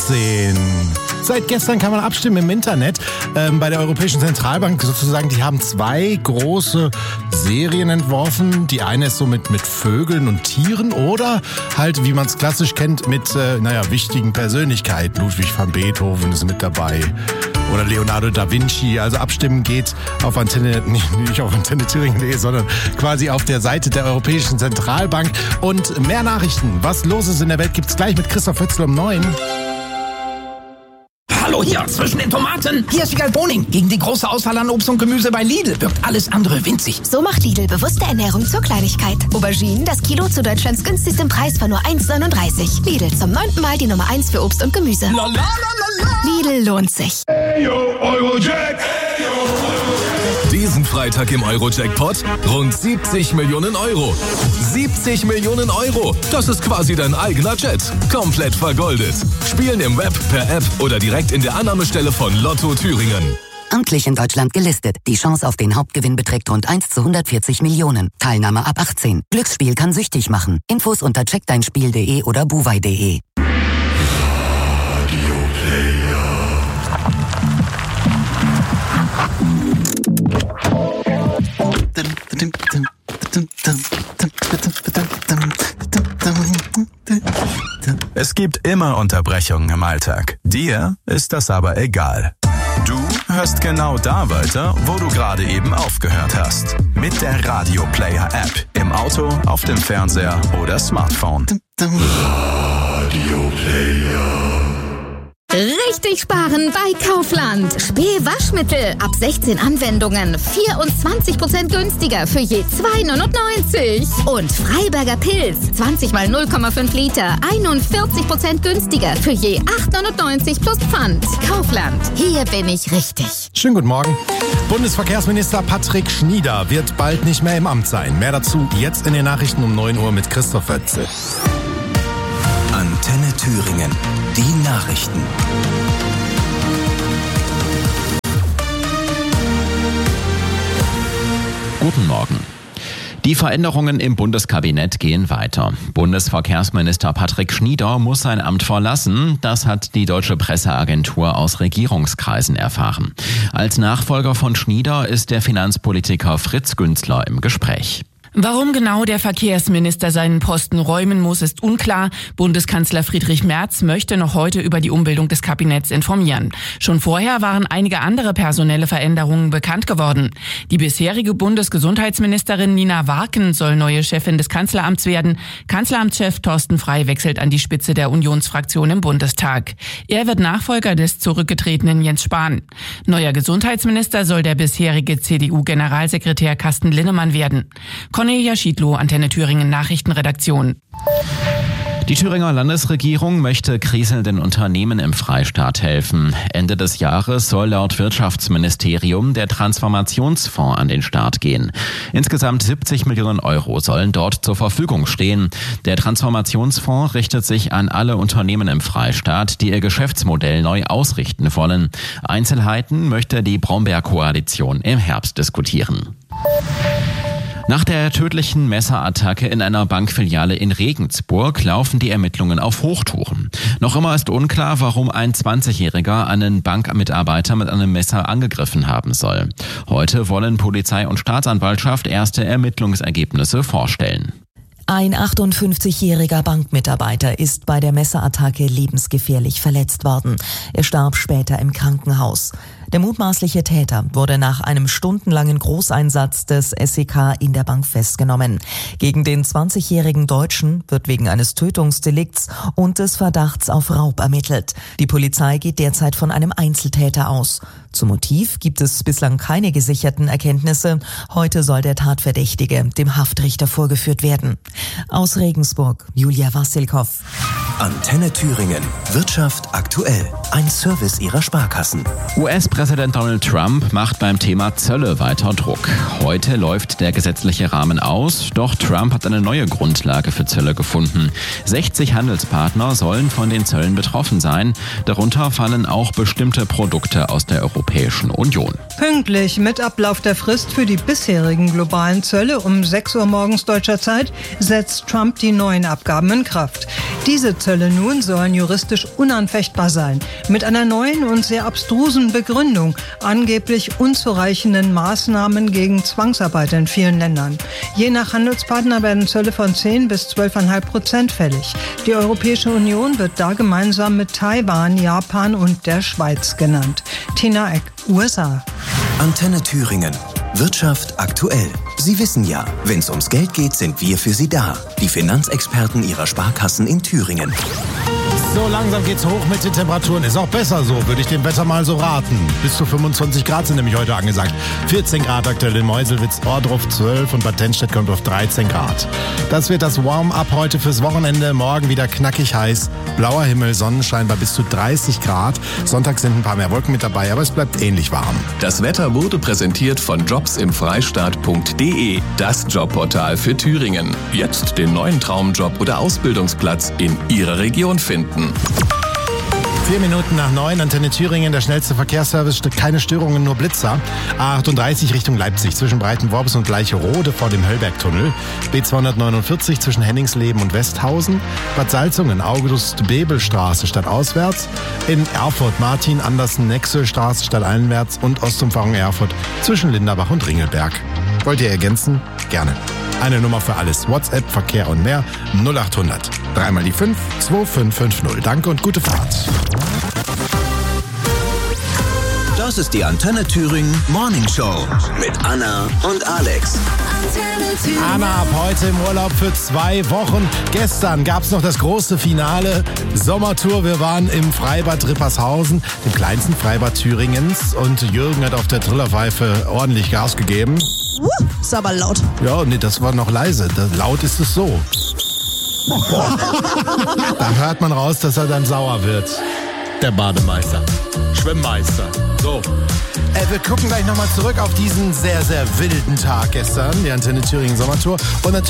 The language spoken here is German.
18. Seit gestern kann man abstimmen im Internet. Bei der Europäischen Zentralbank sozusagen, die haben 2 große Serien entworfen. Die eine ist so mit Vögeln und Tieren oder halt, wie man es klassisch kennt, mit wichtigen Persönlichkeiten. Ludwig van Beethoven ist mit dabei. Oder Leonardo da Vinci. Also abstimmen geht auf Antenne, nicht auf antenne-thüringen.de, sondern quasi auf der Seite der Europäischen Zentralbank. Und mehr Nachrichten, was los ist in der Welt, gibt's gleich mit Christoph Wötzl um 9. Hallo hier, zwischen den Tomaten. Hier ist Wiegald Boning. Gegen die große Auswahl an Obst und Gemüse bei Lidl wirkt alles andere winzig. So macht Lidl bewusste Ernährung zur Kleinigkeit. Auberginen, das Kilo zu Deutschlands günstigsten Preis von nur 1,39. Lidl, zum 9. Mal die Nummer 1 für Obst und Gemüse. La, la, la, la, la. Lidl lohnt sich. Hey, yo, Eurojack. Diesen Freitag im Euro-Jackpot rund 70 Millionen Euro. 70 Millionen Euro! Das ist quasi dein eigener Jet. Komplett vergoldet. Spielen im Web, per App oder direkt in der Annahmestelle von Lotto Thüringen. Amtlich in Deutschland gelistet. Die Chance auf den Hauptgewinn beträgt rund 1 zu 140 Millionen. Teilnahme ab 18. Glücksspiel kann süchtig machen. Infos unter checkdeinspiel.de oder buwei.de. Es gibt immer Unterbrechungen im Alltag. Dir ist das aber egal. Du hörst genau da weiter, wo du gerade eben aufgehört hast. Mit der Radio Player App. Im Auto, auf dem Fernseher oder Smartphone. Radio Player. Richtig sparen bei Kaufland. Spee-Waschmittel ab 16 Anwendungen. 24% günstiger für je 2,99. Und Freiberger Pilz. 20 mal 0,5 Liter. 41% günstiger für je 8,99 plus Pfand. Kaufland. Hier bin ich richtig. Schönen guten Morgen. Bundesverkehrsminister Patrick Schnieder wird bald nicht mehr im Amt sein. Mehr dazu jetzt in den Nachrichten um 9 Uhr mit Christoph Wötzl. Antenne Thüringen. Die Nachrichten. Guten Morgen. Die Veränderungen im Bundeskabinett gehen weiter. Bundesverkehrsminister Patrick Schnieder muss sein Amt verlassen. Das hat die deutsche Presseagentur aus Regierungskreisen erfahren. Als Nachfolger von Schnieder ist der Finanzpolitiker Fritz Günzler im Gespräch. Warum genau der Verkehrsminister seinen Posten räumen muss, ist unklar. Bundeskanzler Friedrich Merz möchte noch heute über die Umbildung des Kabinetts informieren. Schon vorher waren einige andere personelle Veränderungen bekannt geworden. Die bisherige Bundesgesundheitsministerin Nina Warken soll neue Chefin des Kanzleramts werden. Kanzleramtschef Thorsten Frey wechselt an die Spitze der Unionsfraktion im Bundestag. Er wird Nachfolger des zurückgetretenen Jens Spahn. Neuer Gesundheitsminister soll der bisherige CDU-Generalsekretär Carsten Linnemann werden. Cornelia Schiedlow, Antenne Thüringen Nachrichtenredaktion. Die Thüringer Landesregierung möchte kriselnden Unternehmen im Freistaat helfen. Ende des Jahres soll laut Wirtschaftsministerium der Transformationsfonds an den Start gehen. Insgesamt 70 Millionen Euro sollen dort zur Verfügung stehen. Der Transformationsfonds richtet sich an alle Unternehmen im Freistaat, die ihr Geschäftsmodell neu ausrichten wollen. Einzelheiten möchte die Brombeer-Koalition im Herbst diskutieren. Nach der tödlichen Messerattacke in einer Bankfiliale in Regensburg laufen die Ermittlungen auf Hochtouren. Noch immer ist unklar, warum ein 20-Jähriger einen Bankmitarbeiter mit einem Messer angegriffen haben soll. Heute wollen Polizei und Staatsanwaltschaft erste Ermittlungsergebnisse vorstellen. Ein 58-jähriger Bankmitarbeiter ist bei der Messerattacke lebensgefährlich verletzt worden. Er starb später im Krankenhaus. Der mutmaßliche Täter wurde nach einem stundenlangen Großeinsatz des SEK in der Bank festgenommen. Gegen den 20-jährigen Deutschen wird wegen eines Tötungsdelikts und des Verdachts auf Raub ermittelt. Die Polizei geht derzeit von einem Einzeltäter aus. Zum Motiv gibt es bislang keine gesicherten Erkenntnisse. Heute soll der Tatverdächtige dem Haftrichter vorgeführt werden. Aus Regensburg, Julia Wassilkow. Antenne Thüringen. Wirtschaft aktuell. Ein Service ihrer Sparkassen. US-Präsident US-Präsident Donald Trump macht beim Thema Zölle weiter Druck. Heute läuft der gesetzliche Rahmen aus, doch Trump hat eine neue Grundlage für Zölle gefunden. 60 Handelspartner sollen von den Zöllen betroffen sein. Darunter fallen auch bestimmte Produkte aus der Europäischen Union. Pünktlich mit Ablauf der Frist für die bisherigen globalen Zölle um 6 Uhr morgens deutscher Zeit setzt Trump die neuen Abgaben in Kraft. Diese Zölle nun sollen juristisch unanfechtbar sein. Mit einer neuen und sehr abstrusen Begründung, angeblich unzureichenden Maßnahmen gegen Zwangsarbeit in vielen Ländern. Je nach Handelspartner werden Zölle von 10 bis 12,5% fällig. Die Europäische Union wird da gemeinsam mit Taiwan, Japan und der Schweiz genannt. Tina Eck, USA. Antenne Thüringen. Wirtschaft aktuell. Sie wissen ja, wenn es ums Geld geht, sind wir für Sie da. Die Finanzexperten Ihrer Sparkassen in Thüringen. So langsam geht's hoch mit den Temperaturen. Ist auch besser so, würde ich dem Wetter mal so raten. Bis zu 25 Grad sind nämlich heute angesagt. 14 Grad aktuell in Meuselwitz, Ohrdruf 12 und Bad Tennstedt kommt auf 13 Grad. Das wird das Warm-up heute fürs Wochenende. Morgen wieder knackig heiß. Blauer Himmel, Sonnenschein bei bis zu 30 Grad. Sonntag sind ein paar mehr Wolken mit dabei, aber es bleibt ähnlich warm. Das Wetter wurde präsentiert von jobsimfreistaat.de, das Jobportal für Thüringen. Jetzt den neuen Traumjob oder Ausbildungsplatz in Ihrer Region finden. 4 Minuten nach 9, Antenne Thüringen, der schnellste Verkehrsservice, keine Störungen, nur Blitzer. A38 Richtung Leipzig, zwischen Breitenworps und Gleicherode vor dem Höllbergtunnel. B249 zwischen Henningsleben und Westhausen. Bad Salzungen, August-Bebel-Straße stadtauswärts. In Erfurt, Martin-Andersen-Nexel-Straße stadteinwärts und Ostumfahrung Erfurt zwischen Linderbach und Ringelberg. Wollt ihr ergänzen? Gerne. Eine Nummer für alles. WhatsApp, Verkehr und mehr. 0800 3 die 5 2550. Danke und gute Fahrt. Das ist die Antenne Thüringen Morning Show mit Anna und Alex. Anna ab heute im Urlaub für 2 Wochen. Gestern gab es noch das große Finale Sommertour. Wir waren im Freibad Rippershausen, dem kleinsten Freibad Thüringens. Und Jürgen hat auf der Trillerpfeife ordentlich Gas gegeben. Ist aber laut. Ja, nee, das war noch leise. Laut ist es so. Da hört man raus, dass er dann sauer wird. Der Bademeister. Schwimmmeister. So. Wir gucken gleich nochmal zurück auf diesen sehr, sehr wilden Tag gestern, die Antenne Thüringen Sommertour. Und